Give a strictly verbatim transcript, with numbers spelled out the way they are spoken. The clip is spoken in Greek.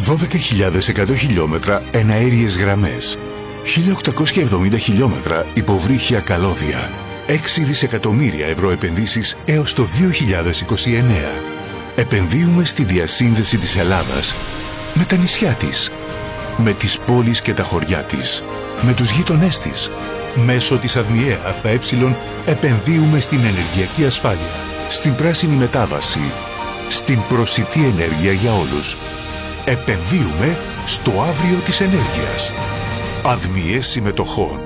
δώδεκα χιλιάδες εκατό χιλιόμετρα εναέριες γραμμές, χίλια οκτακόσια εβδομήντα χιλιόμετρα υποβρύχια καλώδια, έξι δισεκατομμύρια ευρώ επενδύσεις έως το δύο χιλιάδες είκοσι εννέα. Επενδύουμε στη διασύνδεση της Ελλάδας με τα νησιά της, με τις πόλεις και τα χωριά της, με τους γείτονές της. Μέσω της ΑΔΜΙΕ ΑΕ επενδύουμε στην ενεργειακή ασφάλεια, στην πράσινη μετάβαση, στην προσιτή ενέργεια για όλους. Επενδύουμε στο αύριο της ενέργειας. ΑΔΜΙΕ συμμετοχών.